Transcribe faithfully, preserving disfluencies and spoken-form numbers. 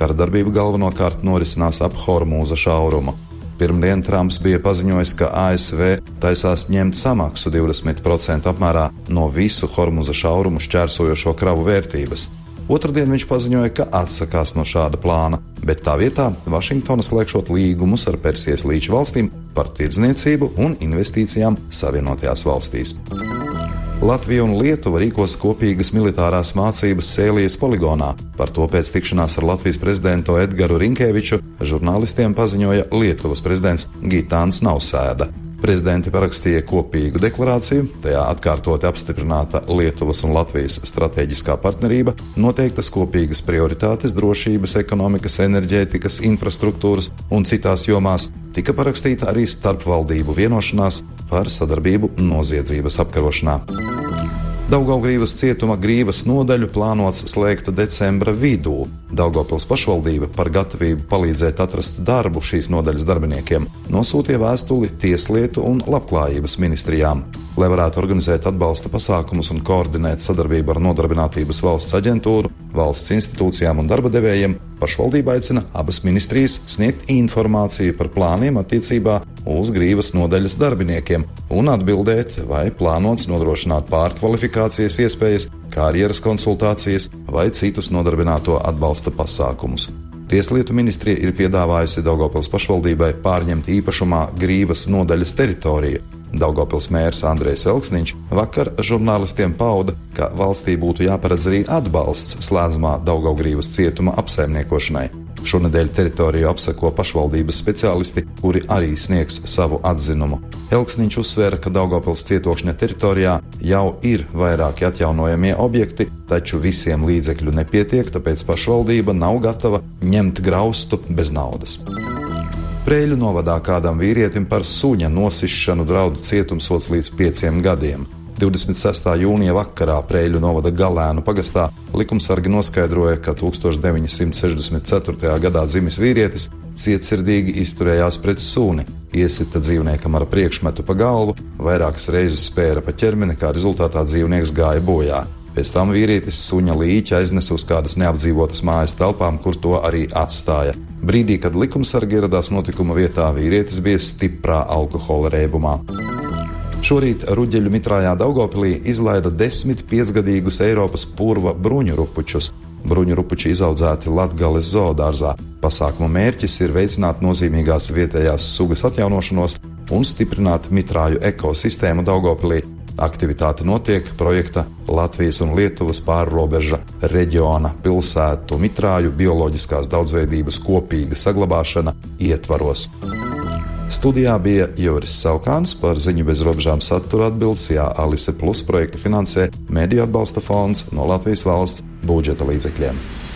kara darbība galvenokārt norisinās ap Hormūza šaurumu. Pirmdien Trumps bija paziņojis, ka A S V taisās ņemt samaksu divdesmit procentu apmērā no visu Hormūza šaurumu šķērsojošo kravu vērtības. Otradien viņš paziņoja, ka atsakās no šāda plāna, bet tā vietā Vašingtona slēgšot līgumus ar Persijas līča valstīm par tirdzniecību un investīcijām Savienotajās valstīs. Latvija un Lietuva rīkos kopīgas militārās mācības Sēlijas poligonā. Par to pēc tikšanās ar Latvijas prezidentu Edgaru Rinkēviču žurnālistiem paziņoja Lietuvas prezidents Gitāns Nausēda. Prezidenti parakstīja kopīgu deklarāciju, tajā atkārtoti apstiprināta Lietuvas un Latvijas stratēģiskā partnerība, noteiktas kopīgas prioritātes drošības, ekonomikas, enerģētikas, infrastruktūras un citās jomās, tika parakstīta arī starpvaldību vienošanās par sadarbību noziedzības apkarošanā. Daugavgrīvas cietuma Grīvas nodaļu plānots slēgt decembra vidū. Daugavpils pašvaldība par gatavību palīdzēt atrast darbu šīs nodaļas darbiniekiem nosūtīja vēstuli Tieslietu un Labklājības ministrijām. Lai varētu organizēt atbalsta pasākumus un koordinēt sadarbību ar Nodarbinātības valsts aģentūru, valsts institūcijām un darba devējiem, pašvaldība aicina abas ministrijas sniegt informāciju par plāniem attiecībā uz Grīvas nodaļas darbiniekiem un atbildēt, vai plānots nodrošināt pārkvalifikācijas iespējas, karjeras konsultācijas vai citus nodarbināto atbalsta pasākumus. Tieslietu ministrija ir piedāvājusi Daugavpils pašvaldībai pārņemt īpašumā Grīvas nodaļas teritoriju. Daugavpils mērs Andrejs Elksniņš vakar žurnālistiem pauda, ka valstī būtu jāparedz arī atbalsts slēdzamā Daugavgrīvas cietuma apsaimniekošanai. Šonedēļ teritoriju apseko pašvaldības speciālisti, kuri arī sniegs savu atzinumu. Elksniņš uzsvēra, ka Daugavpils cietokšņa teritorijā jau ir vairāki atjaunojamie objekti, taču visiem līdzekļu nepietiek, tāpēc pašvaldība nav gatava ņemt graustu bez naudas. Preiļu novadā kādam vīrietim par suņa nosišanu draudu cietumsods līdz pieciem gadiem. divdesmit sestā jūnija vakarā Preiļu novada Galēnu pagastā likumsargi noskaidroja, ka deviņdesmit četrtajā gadā dzimis vīrietis cietsirdīgi izturējās pret suni, iesita dzīvniekam ar priekšmetu pa galvu, vairākas reizes spēra pa ķermeni, kā rezultātā dzīvnieks gāja bojā. Pēc tam vīrietis suņa līķi aiznesa uz kādas neapdzīvotas mājas telpām, kur to arī atstāja. Brīdī, kad likumsargi ieradās notikuma vietā, vīrietis bija stiprā alkohola rēbumā. Šorīt Ruģeļu mitrājā Daugavpilī izlaida desmit piecgadīgus Eiropas purva bruņurupučus. Bruņurupuči izaudzēti Latgales zoodārzā. Pasākuma mērķis ir veicināt nozīmīgās vietējās sugas atjaunošanos un stiprināt mitrāju ekosistēmu Daugavpilī. Aktivitāte notiek projekta Latvijas un Lietuvas pārrobeža reģiona pilsētu mitrāju bioloģiskās daudzveidības kopīga saglabāšana ietvaros. Studijā bija Juris Saukāns, par ziņu bez robežām satura atbildes, jā, Alise Plus projektu finansē Mediju atbalsta fonds no Latvijas valsts budžeta līdzekļiem.